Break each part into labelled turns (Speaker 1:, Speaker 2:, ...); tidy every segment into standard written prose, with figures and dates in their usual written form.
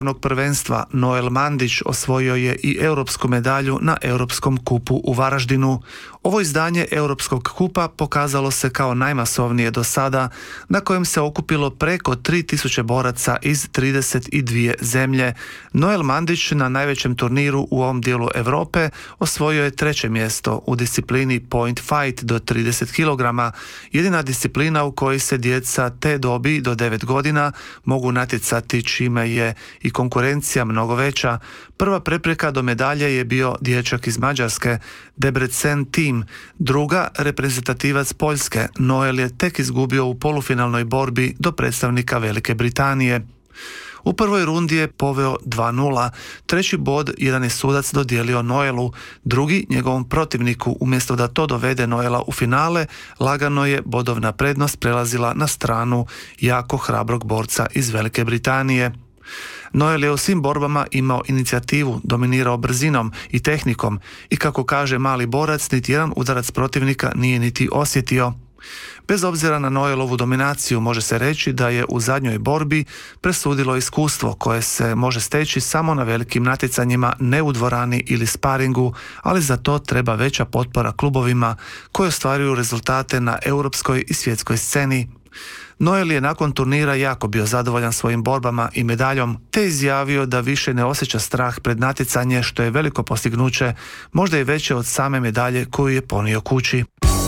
Speaker 1: prvenstva Noel Mandić osvojio je i europsku medalju na Europskom kupu u Varaždinu. Ovo izdanje Europskog kupa pokazalo se kao najmasovnije do sada, na kojem se okupilo preko 3000 boraca iz 32 zemlje. Noel Mandić na najvećem turniru u ovom dijelu Europe osvojio je 3. mjesto u disciplini Point Fight do 30 kg, jedina disciplina u kojoj se djeca te dobi do 9 godina mogu natjecati, čime je i konkurencija mnogo veća. Prva prepreka do medalje je bio dječak iz Mađarske, Debrecen Tim, druga reprezentativac Poljske. Noel je tek izgubio u polufinalnoj borbi do predstavnika Velike Britanije. U prvoj rundi je poveo 2:0, treći bod jedan je sudac dodijelio Noelu, drugi njegovom protivniku. Umjesto da to dovede Noela u finale, lagano je bodovna prednost prelazila na stranu jako hrabrog borca iz Velike Britanije. Noel je u svim borbama imao inicijativu, dominirao brzinom i tehnikom i kako kaže mali borac, niti jedan udarac protivnika nije niti osjetio. Bez obzira na Noelovu dominaciju može se reći da je u zadnjoj borbi presudilo iskustvo koje se može steći samo na velikim natjecanjima, ne u dvorani ili sparingu, ali za to treba veća potpora klubovima koji ostvaruju rezultate na europskoj i svjetskoj sceni. Noel je nakon turnira jako bio zadovoljan svojim borbama i medaljom, te izjavio da više ne osjeća strah pred natjecanje, što je veliko postignuće, možda i veće od same medalje koju je ponio kući.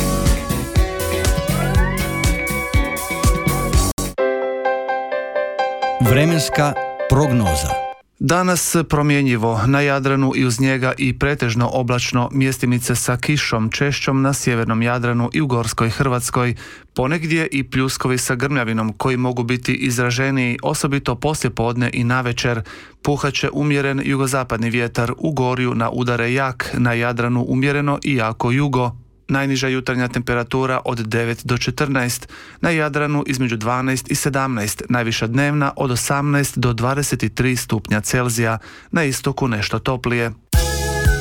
Speaker 2: Vremenska prognoza.
Speaker 1: Danas promjenjivo, na Jadranu i uz njega i pretežno oblačno, mjestimice sa kišom, češćom na sjevernom Jadranu i u gorskoj Hrvatskoj, ponegdje i pljuskovi sa grmljavinom koji mogu biti izraženiji, osobito poslijepodne i navečer. Puhat će umjeren jugozapadni vjetar, u Gorju na udare jak, na Jadranu umjereno i jako jugo. Najniža jutarnja temperatura od 9 do 14, na Jadranu između 12 i 17, najviša dnevna od 18 do 23 stupnja Celzija, na istoku nešto toplije.